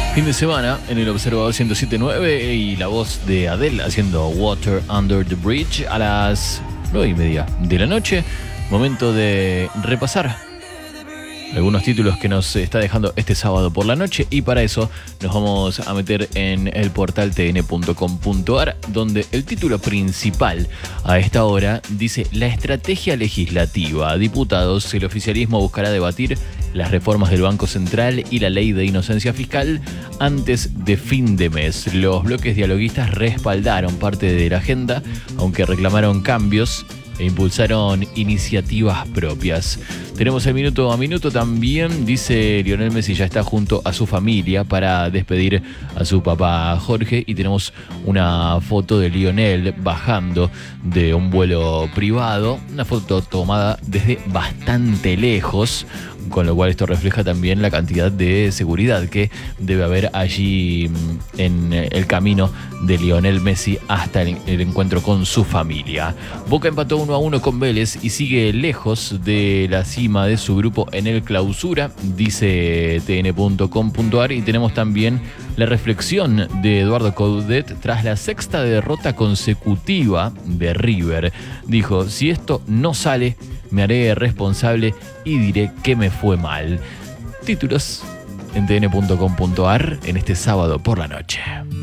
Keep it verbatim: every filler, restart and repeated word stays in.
Fin de semana en el Observador ciento siete punto nueve y la voz de Adele haciendo Water Under the Bridge a las nueve y media de la noche. Momento de repasar algunos títulos que nos está dejando este sábado por la noche, y para eso nos vamos a meter en el portal t n punto com punto a r, donde el título principal a esta hora dice: la estrategia legislativa. Diputados, el oficialismo buscará debatir las reformas del Banco Central y la ley de inocencia fiscal antes de fin de mes. Los bloques dialoguistas respaldaron parte de la agenda, aunque reclamaron cambios e impulsaron iniciativas propias. Tenemos el minuto a minuto también. Dice: Lionel Messi ya está junto a su familia para despedir a su papá Jorge, y tenemos una foto de Lionel bajando de un vuelo privado, una foto tomada desde bastante lejos, con lo cual esto refleja también la cantidad de seguridad que debe haber allí en el camino de Lionel Messi hasta el, el encuentro con su familia. Boca empató uno a uno con Vélez y sigue lejos de la cima de su grupo en el Clausura, dice t n punto com punto a r, y tenemos también la reflexión de Eduardo Coudet tras la sexta derrota consecutiva de River. Dijo: si esto no sale, me haré responsable y diré que me fue mal. Títulos en t n punto com punto a r en este sábado por la noche.